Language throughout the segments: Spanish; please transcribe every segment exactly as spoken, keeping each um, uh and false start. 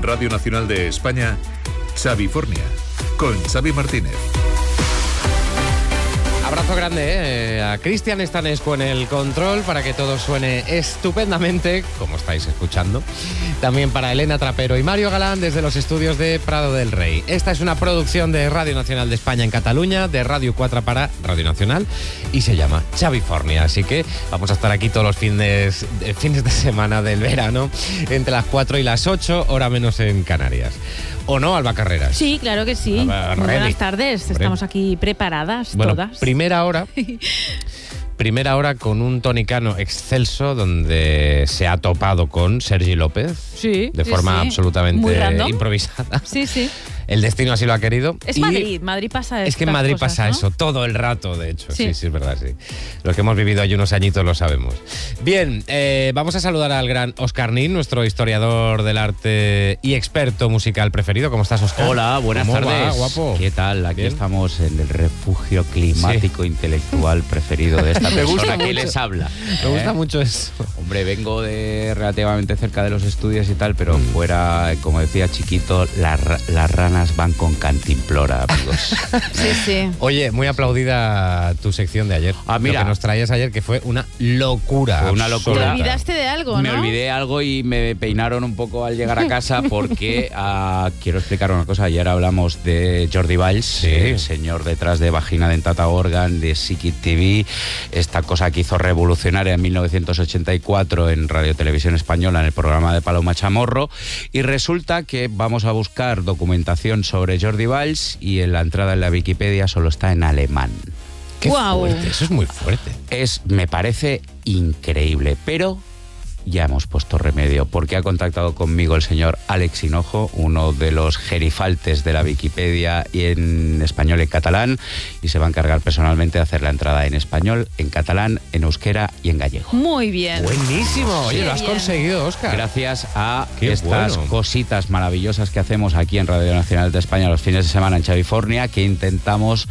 Radio Nacional de España, Xavifornia, con Xavi Martínez. Abrazo grande eh, a Cristian Estanescu en el control para que todo suene estupendamente, como estáis escuchando. También para Elena Trapero y Mario Galán desde los estudios de Prado del Rey. Esta es una producción de Radio Nacional de España en Cataluña, de Radio cuatro para Radio Nacional, y se llama Xavifornia. Así que vamos a estar aquí todos los fines, fines de semana del verano, entre las cuatro y las ocho, hora menos en Canarias. ¿O no, Alba Carreras? Sí, claro que sí. Alba, Muy buenas tardes. Hombre. Estamos aquí preparadas bueno, todas. Primera hora. Primera hora con un tonicano excelso donde se ha topado con Sergi López. Sí. De sí, forma sí. absolutamente improvisada. Sí, sí. El destino así lo ha querido. Es y Madrid, Madrid pasa Es que en Madrid cosas, pasa ¿no? eso todo el rato, de hecho. Sí. sí, sí, es verdad, sí. Los que hemos vivido ahí unos añitos lo sabemos. Bien, eh, vamos a saludar al gran Óscar Nin, nuestro historiador del arte y experto musical preferido. ¿Cómo estás, Óscar? Hola, buenas ¿Cómo tardes. va, guapo? ¿Qué tal? Aquí Bien. estamos en el refugio climático sí. intelectual preferido de esta Me gusta persona que mucho. les habla. Me gusta ¿Eh? mucho eso. Hombre, vengo de relativamente cerca de los estudios y tal, pero Mm. fuera, como decía chiquito, las, las ranas van con cantimplora, amigos. Sí, sí. Oye, muy aplaudida tu sección de ayer. Ah, mira. Lo que nos traías ayer, que fue una locura. Fue una Te locura. olvidaste de algo, ¿no? Me olvidé algo y me peinaron un poco al llegar a casa porque uh, quiero explicar una cosa. Ayer hablamos de Jordi Valls, Sí. el señor detrás de Vagina Dentata Organ, de Psiquit T V, esta cosa que hizo revolucionaria en mil novecientos ochenta y cuatro en Radio Televisión Española en el programa de Paloma Chamorro, y resulta que vamos a buscar documentación sobre Jordi Valls y en la entrada en la Wikipedia solo está en alemán. Qué Guau. fuerte, eso es muy fuerte. Es, me parece increíble, pero ya hemos puesto remedio porque ha contactado conmigo el señor Alex Hinojo, uno de los gerifaltes de la Wikipedia y en español y en catalán, y se va a encargar personalmente de hacer la entrada en español, en catalán, en euskera y en gallego. Muy bien. Buenísimo. Oye, Qué lo has bien. conseguido, Óscar. Gracias a Qué estas bueno. cositas maravillosas que hacemos aquí en Radio Nacional de España los fines de semana en Xavifornia, que intentamos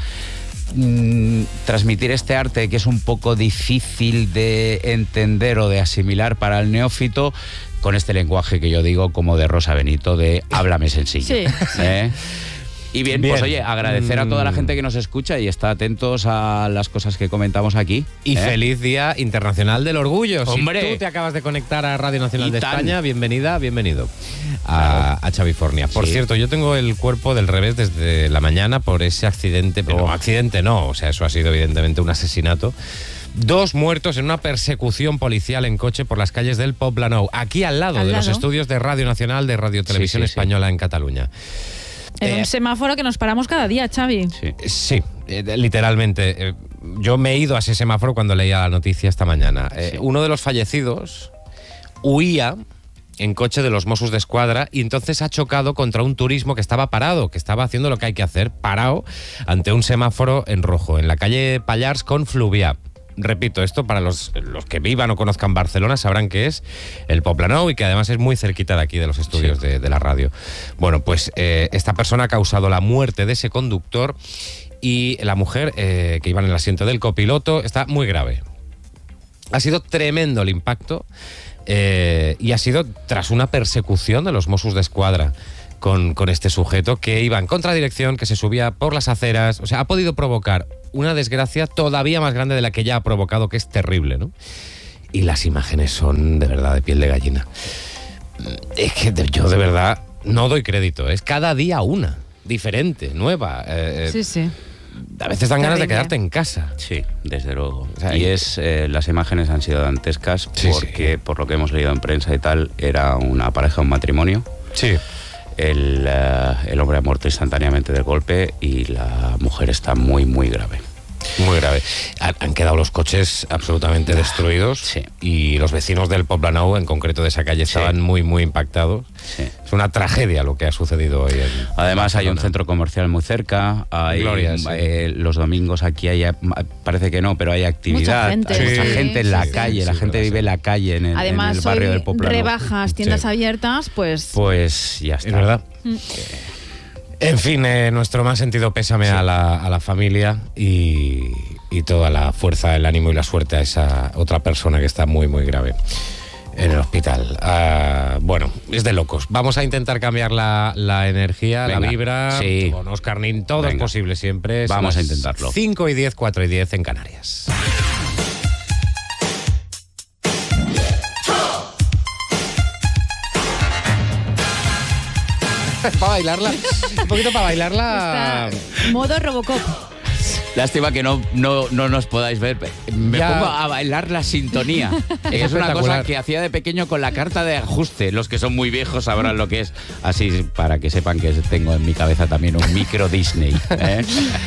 mm, transmitir este arte que es un poco difícil de entender o de asimilar para el neófito, con este lenguaje que yo digo como de Rosa Benito, de háblame sencillo. Sí. ¿Eh? Y bien, Bien. pues oye, agradecer a toda la Mm. gente que nos escucha y está atentos a las cosas que comentamos aquí. Y ¿eh? feliz Día Internacional del Orgullo. ¡Hombre! Si tú te acabas de conectar a Radio Nacional Y de tan. España, bienvenida, bienvenido a, a Xavifornia. Por Sí. cierto, yo tengo el cuerpo del revés desde la mañana por ese accidente, pero Oh. accidente no, o sea, eso ha sido evidentemente un asesinato. Dos muertos en una persecución policial en coche por las calles del Poblenou, aquí al lado Al de los lado. estudios de Radio Nacional de Radio Televisión Sí, sí, sí. Española en Cataluña. En Eh, un semáforo que nos paramos cada día, Xavi. Sí. Sí, eh, literalmente. Eh, yo me he ido a ese semáforo cuando leía la noticia esta mañana. Eh, Sí. Uno de los fallecidos huía en coche de los Mossos d'Esquadra y entonces ha chocado contra un turismo que estaba parado, que estaba haciendo lo que hay que hacer, parado ante un semáforo en rojo, en la calle Pallars con Fluvià. Repito, esto para los, los que vivan o conozcan Barcelona sabrán que es el Poblenou y que además es muy cerquita de aquí, de los estudios Sí. de, de la radio. Bueno, pues eh, esta persona ha causado la muerte de ese conductor y la mujer eh, que iba en el asiento del copiloto está muy grave. Ha sido tremendo el impacto eh, y ha sido tras una persecución de los Mossos d'Esquadra con, con este sujeto que iba en contradirección, que se subía por las aceras. O sea, ha podido provocar una desgracia todavía más grande de la que ya ha provocado, que es terrible, ¿no? Y las imágenes son de verdad de piel de gallina. Es que de- yo de verdad no doy crédito. Es cada día una, diferente, nueva. Eh, Sí, sí. A veces dan ganas de Terrible. quedarte en casa. Sí, desde luego. O sea, y y- es eh, las imágenes han sido dantescas Sí, porque, sí. por lo que hemos leído en prensa y tal, era una pareja, un matrimonio. Sí. El, eh, el hombre ha muerto instantáneamente del golpe y la mujer está muy, muy grave. Muy grave. Han, han quedado los coches absolutamente destruidos sí. y los vecinos del Poblenou, en concreto de esa calle, Sí. estaban muy, muy impactados. Sí. Es una tragedia lo que ha sucedido hoy. En Además hay un Barcelona. centro comercial muy cerca, hay, Gloria, sí. eh, los domingos aquí hay, parece que no, pero hay actividad, Mucha gente, hay mucha sí, gente en sí, la sí, calle, sí, la sí, gente verdad, vive sí. en la calle, en, el- Además, en el barrio hoy del Poblenou. rebajas, tiendas Sí. abiertas, pues... Pues ya está. Es verdad. En fin, eh, nuestro más sentido pésame Sí. a, la, a la familia y, y toda la fuerza, el ánimo y la suerte a esa otra persona que está muy, muy grave. En el hospital. Uh, bueno, es de locos. Vamos a intentar cambiar la, la energía, Venga, la vibra. Sí. Con Óscar Nin, todo Venga. Es posible siempre. Vamos a intentarlo. cinco y diez, cuatro y diez en Canarias. Para bailarla. Un poquito para bailarla. Está modo Robocop. Lástima que no, no, no nos podáis ver. Me Ya. pongo a bailar la sintonía. Es, es una cosa que hacía de pequeño con la carta de ajuste. Los que son muy viejos sabrán lo que es. Así, para que sepan que tengo en mi cabeza también un micro Disney. ¿eh?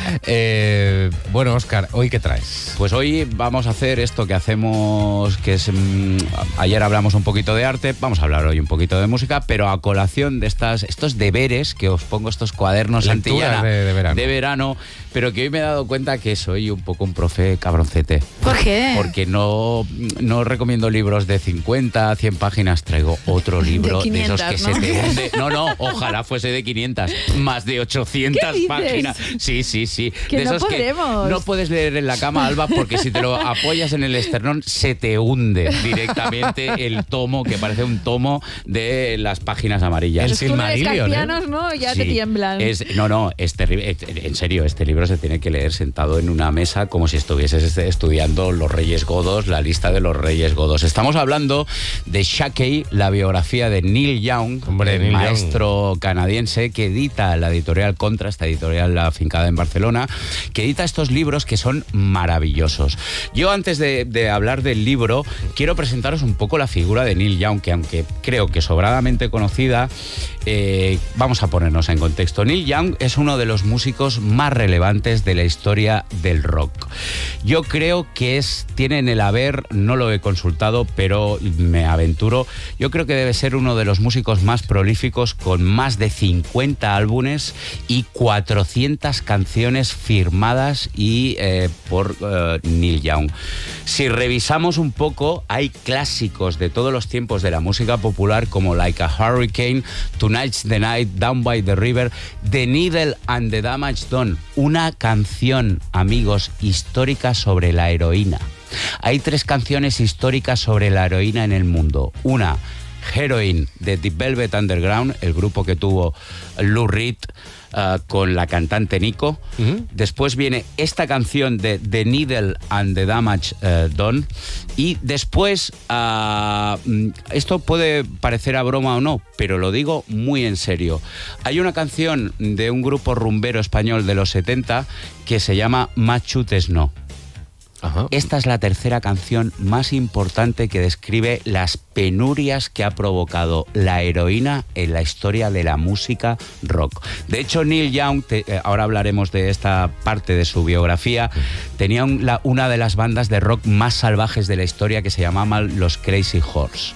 Eh, bueno, Óscar, ¿hoy qué traes? Pues hoy vamos a hacer esto que hacemos, que es... Mmm, ayer hablamos un poquito de arte, vamos a hablar hoy un poquito de música, pero a colación de estas, estos deberes que os pongo, estos cuadernos Santillana de, de, verano. de verano, pero que hoy me he dado cuenta que soy un poco un profe cabroncete. ¿Por qué? Porque no, no recomiendo libros de cincuenta, cien páginas, traigo otro libro de, quinientas, de esos que ¿no? se te hunde. No, no, ojalá fuese de quinientas, más de ochocientas páginas. Sí, sí, sí. Que de no esos podemos. Que no puedes leer en la cama, Alba, porque si te lo apoyas en el esternón se te hunde directamente el tomo, que parece un tomo de las páginas amarillas. El Silmarillion, ¿eh? ¿no? Ya sí, te tiemblan. Es, no, no, es terrible. En serio, este libro se tiene que leer sentado en una mesa como si estuvieses estudiando los Reyes Godos, la lista de los Reyes Godos. Estamos hablando de Shakey, la biografía de Neil Young, Hombre, el Neil maestro Young. canadiense que edita la editorial Contra, esta editorial afincada en Barcelona, que edita estos libros que son maravillosos. Yo, antes de, de hablar del libro, quiero presentaros un poco la figura de Neil Young, que aunque creo que sobradamente conocida, eh, vamos a ponernos en contexto. Neil Young es uno de los músicos más relevantes de la historia del rock. Yo creo que es, tiene en el haber, no lo he consultado, pero me aventuro, yo creo que debe ser uno de los músicos más prolíficos, con más de cincuenta álbumes y cuatrocientas canciones firmadas y eh, por uh, Neil Young. Si revisamos un poco, hay clásicos de todos los tiempos de la música popular como Like a Hurricane, Tonight's the Night, Down by the River, The Needle and the Damage Done, una canción, amigos, histórica sobre la heroína. Hay tres canciones históricas sobre la heroína en el mundo. Una, Heroin, de The Velvet Underground, el grupo que tuvo Lou Reed uh, con la cantante Nico. Uh-huh. Después viene esta canción de The Needle and the Damage uh, Done. Y después, uh, esto puede parecer a broma o no, pero lo digo muy en serio. Hay una canción de un grupo rumbero español de los setenta que se llama Machutes No. Ajá. Esta es la tercera canción más importante que describe las penurias que ha provocado la heroína en la historia de la música rock. De hecho, Neil Young, te, ahora hablaremos de esta parte de su biografía, tenía un, la, una de las bandas de rock más salvajes de la historia que se llamaban los Crazy Horse.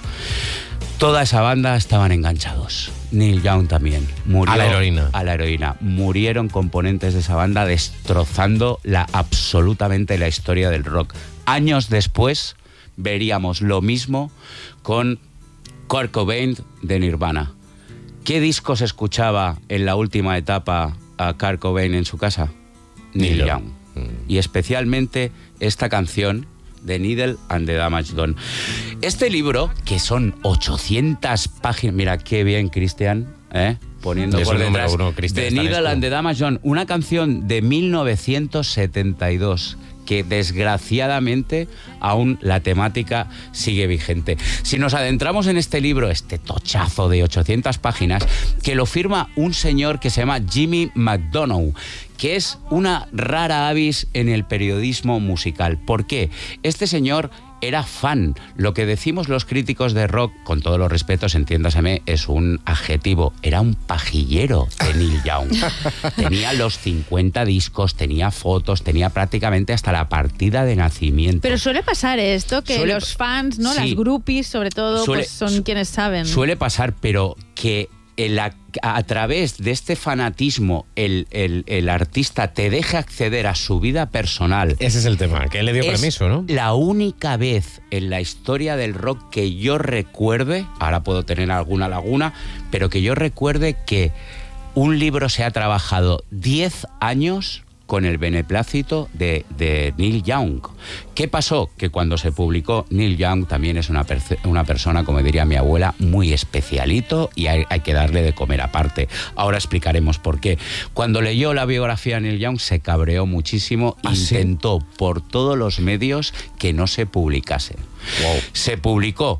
Toda esa banda estaban enganchados. Neil Young también murió a la heroína. A la heroína. Murieron componentes de esa banda destrozando la, absolutamente la historia del rock. Años después veríamos lo mismo con Kurt Cobain de Nirvana. ¿Qué discos escuchaba en la última etapa a Kurt Cobain en su casa? Neil Young. Mm. Y especialmente esta canción, The Needle and the Damage Done. Este libro, que son ochocientas páginas, mira qué bien, Cristian, ¿eh? Poniendo por detrás, uno, The Needle and the Damage Done, una canción de mil novecientos setenta y dos, que desgraciadamente aún la temática sigue vigente. Si nos adentramos en este libro, este tochazo de ochocientas páginas, que lo firma un señor que se llama Jimmy McDonough, que es una rara avis en el periodismo musical. ¿Por qué? Este señor era fan. Lo que decimos los críticos de rock, con todos los respetos, entiéndaseme, es un adjetivo. Era un pajillero de Neil Young. Tenía los cincuenta discos, tenía fotos, tenía prácticamente hasta la partida de nacimiento. Pero suele pasar esto, que suele, los fans, ¿no? Sí, las groupies, sobre todo, suele, pues son su, quienes saben. Suele pasar, pero que el, a, a través de este fanatismo el, el, el artista te deje acceder a su vida personal. Ese es el tema, que él le dio es permiso, ¿no? La única vez en la historia del rock que yo recuerde, ahora puedo tener alguna laguna, pero que yo recuerde que un libro se ha trabajado diez años con el beneplácito de, de Neil Young. ¿Qué pasó? Que cuando se publicó, Neil Young también es una, una persona, como diría mi abuela, muy especialito y hay, hay que darle de comer aparte. Ahora explicaremos por qué. Cuando leyó la biografía de Neil Young se cabreó muchísimo e ¿Ah, intentó sí? por todos los medios que no se publicase. Wow. Se publicó.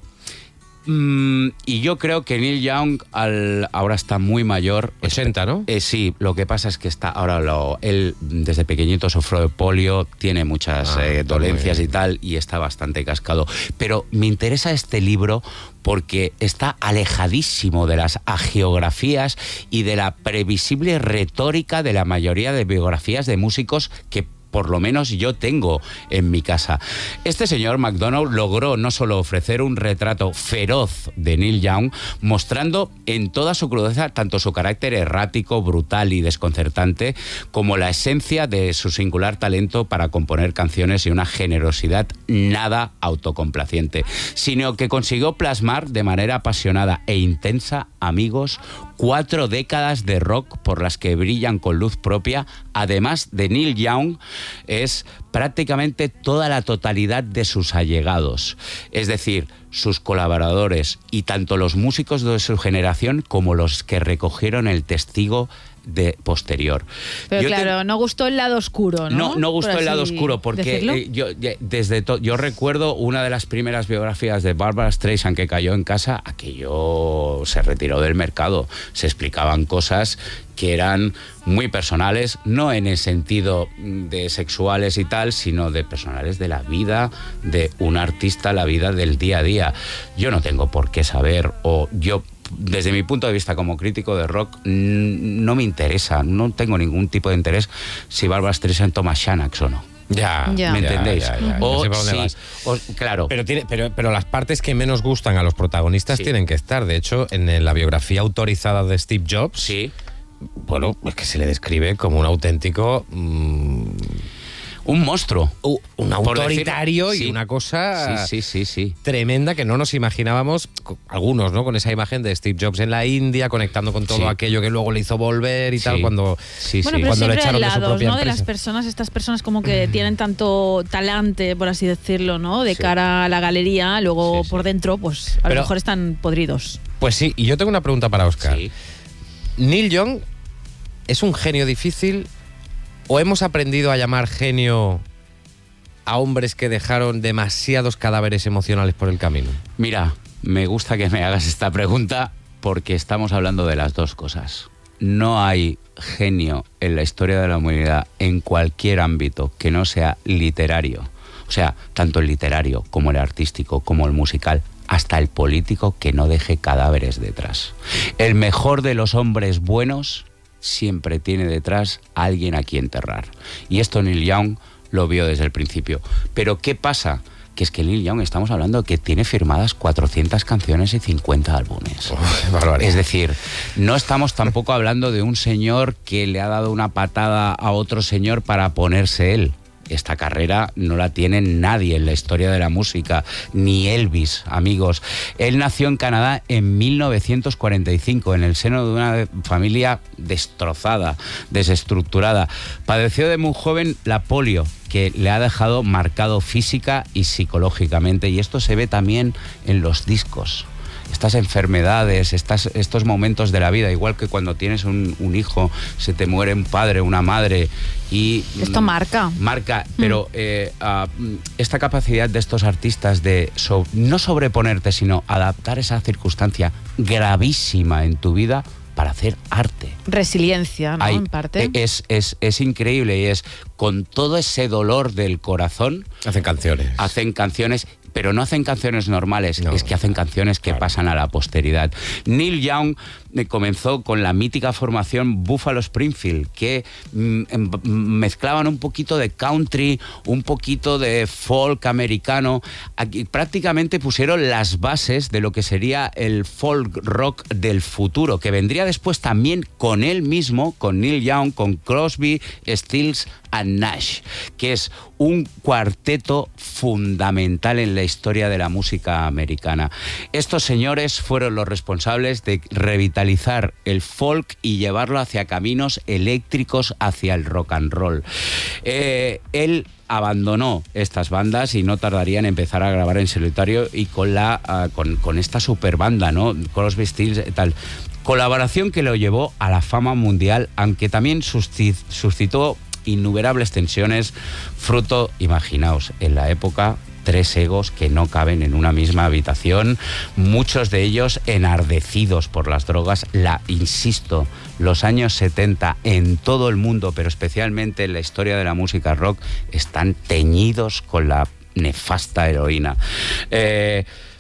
Mm, y yo creo que Neil Young al, ahora está muy mayor. ochenta, ¿no? Eh, sí, lo que pasa es que está ahora lo, él desde pequeñito sufrió de polio, tiene muchas ah, eh, dolencias y tal, y está bastante cascado. Pero me interesa este libro porque está alejadísimo de las hagiografías y de la previsible retórica de la mayoría de biografías de músicos que por lo menos yo tengo en mi casa. Este señor MacDonald logró no solo ofrecer un retrato feroz de Neil Young, mostrando en toda su crudeza tanto su carácter errático, brutal y desconcertante, como la esencia de su singular talento para componer canciones y una generosidad nada autocomplaciente, sino que consiguió plasmar de manera apasionada e intensa, amigos, cuatro décadas de rock por las que brillan con luz propia. Además de Neil Young, es prácticamente toda la totalidad de sus allegados, es decir, sus colaboradores y tanto los músicos de su generación como los que recogieron el testigo de posterior. Pero yo claro, te... no gustó el lado oscuro, ¿no? No, no gustó el lado oscuro porque eh, yo desde to... yo recuerdo una de las primeras biografías de Barbra Streisand que cayó en casa, aquello se retiró del mercado. Se explicaban cosas que eran muy personales, no en el sentido de sexuales y tal, sino de personales de la vida de un artista, la vida del día a día. Yo no tengo por qué saber, o yo desde mi punto de vista como crítico de rock no me interesa, no tengo ningún tipo de interés si Barbra Streisand toma Xanax o no. Ya, ya, ¿me entendéis? Ya, ya, ya. O, no sé sí, o claro. Pero, tiene, pero, pero las partes que menos gustan a los protagonistas sí. tienen que estar. De hecho, en la biografía autorizada de Steve Jobs, sí. bueno, es que se le describe como un auténtico... Mmm, un monstruo. Uh, un autoritario decir, y sí. una cosa sí, sí, sí, sí. tremenda que no nos imaginábamos, algunos, ¿no? Con esa imagen de Steve Jobs en la India, conectando con todo sí. aquello que luego le hizo volver y sí. tal, cuando, sí, bueno, sí. cuando pero le echaron lados, de su propia ¿no? empresa. De las personas, estas personas como que tienen tanto talante, por así decirlo, ¿no? De sí. cara a la galería, luego sí, por sí. dentro, pues a pero, lo mejor están podridos. Pues sí, y yo tengo una pregunta para Óscar. Sí. ¿Neil Young es un genio difícil o hemos aprendido a llamar genio a hombres que dejaron demasiados cadáveres emocionales por el camino? Mira, me gusta que me hagas esta pregunta porque estamos hablando de las dos cosas. No hay genio en la historia de la humanidad en cualquier ámbito que no sea literario. O sea, tanto el literario como el artístico como el musical, hasta el político, que no deje cadáveres detrás. El mejor de los hombres buenos siempre tiene detrás a alguien a quien enterrar. Y esto Neil Young lo vio desde el principio. Pero ¿qué pasa? Que es que Neil Young, estamos hablando que tiene firmadas cuatrocientas canciones y cincuenta álbumes. Oh, es decir, no estamos tampoco hablando de un señor que le ha dado una patada a otro señor para ponerse él. Esta carrera no la tiene nadie en la historia de la música, ni Elvis, amigos. Él nació en Canadá en mil novecientos cuarenta y cinco, en el seno de una familia destrozada, desestructurada. Padeció de muy joven la polio, que le ha dejado marcado física y psicológicamente, y esto se ve también en los discos. Estas enfermedades, estas, estos momentos de la vida, igual que cuando tienes un, un hijo, se te muere un padre, una madre, y... Esto marca. Marca, pero mm. eh, uh, esta capacidad de estos artistas de so, no sobreponerte, sino adaptar esa circunstancia gravísima en tu vida para hacer arte. Resiliencia, ¿no? Hay, en parte. Es, es, es increíble, y es con todo ese dolor del corazón... Hacen canciones. Hacen canciones... Pero no hacen canciones normales, no, es que hacen canciones que claro. pasan a la posteridad. Neil Young comenzó con la mítica formación Buffalo Springfield, que mm, mezclaban un poquito de country, un poquito de folk americano. Aquí prácticamente pusieron las bases de lo que sería el folk rock del futuro, que vendría después también con él mismo, con Neil Young, con Crosby, Stills and Nash, que es un cuarteto fundamental en la historia de la música americana. Estos señores fueron los responsables de revitalizar el folk y llevarlo hacia caminos eléctricos, hacia el rock and roll. Eh, él abandonó estas bandas y no tardaría en empezar a grabar en solitario y con la uh, con, con esta super banda, ¿no? Crosby, Stills y tal. Colaboración que lo llevó a la fama mundial, aunque también suscitó innumerables tensiones, fruto, imaginaos, en la época, tres egos que no caben en una misma habitación, muchos de ellos enardecidos por las drogas. La, insisto, los años setenta en todo el mundo, pero especialmente en la historia de la música rock, están teñidos con la nefasta heroína. Eh,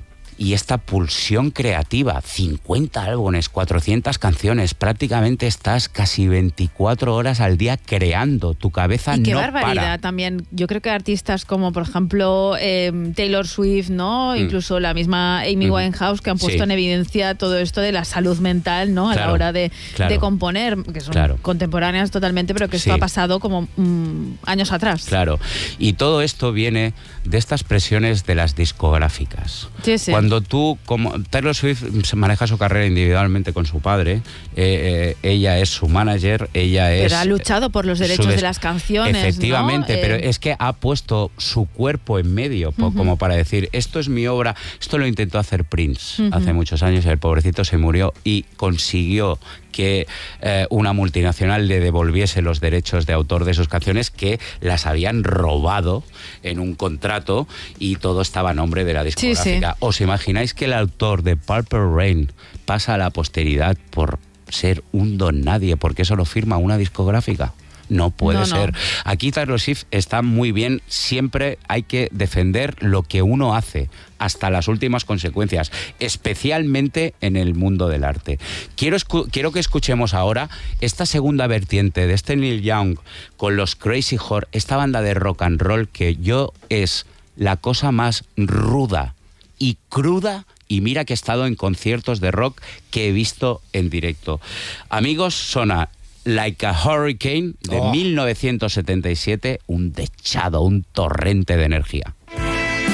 Y esta pulsión creativa, cincuenta álbumes, cuatrocientas canciones, prácticamente estás casi veinticuatro horas al día creando, tu cabeza no para. Y qué barbaridad también. Yo creo que artistas como, por ejemplo, eh, Taylor Swift, ¿no? Mm. Incluso la misma Amy mm. Winehouse, que han puesto sí. en evidencia todo esto de la salud mental, ¿no? A claro, la hora de, claro. de componer, que son claro. contemporáneas totalmente, pero que esto sí. ha pasado como mm, años atrás. Claro. Y todo esto viene de estas presiones de las discográficas. Sí, sí. Cuando tú, como Taylor Swift maneja su carrera individualmente con su padre, eh, eh, ella es su manager, ella es... Pero ha luchado por los derechos des... de las canciones, efectivamente, ¿no? pero eh... es que ha puesto su cuerpo en medio, uh-huh. como para decir, esto es mi obra. Esto lo intentó hacer Prince uh-huh. hace muchos años, y el pobrecito se murió y consiguió que eh, una multinacional le devolviese los derechos de autor de sus canciones, que las habían robado en un contrato, y todo estaba a nombre de la discográfica. Sí, sí. ¿Os imagináis que el autor de Purple Rain pasa a la posteridad por ser un don nadie, porque eso lo firma una discográfica? No puede no, ser. No. Aquí Taylor Swift está muy bien. Siempre hay que defender lo que uno hace hasta las últimas consecuencias, especialmente en el mundo del arte. Quiero, escu- quiero que escuchemos ahora esta segunda vertiente de este Neil Young con los Crazy Horse, esta banda de rock and roll que yo es la cosa más ruda y cruda, y mira que he estado en conciertos de rock que he visto en directo. Amigos, suena Like a Hurricane de oh. mil novecientos setenta y siete, un dechado, un torrente de energía.